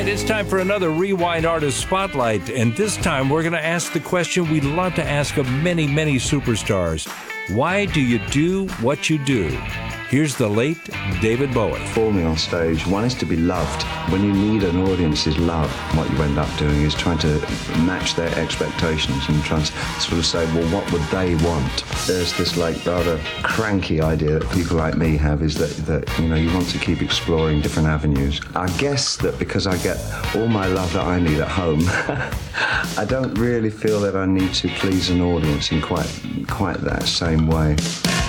it's time for another Rewind Artist Spotlight, and this time we're going to ask the question we love to ask of many, many superstars. Why do you do what you do? Here's the late David Bowie. Performing on stage, one is to be loved. When you need an audience's love, what you end up doing is trying to match their expectations and trying to sort of say, well, what would they want? There's this like rather cranky idea that people like me have, is that you want to keep exploring different avenues. I guess that because I get all my love that I need at home, I don't really feel that I need to please an audience in quite that same way.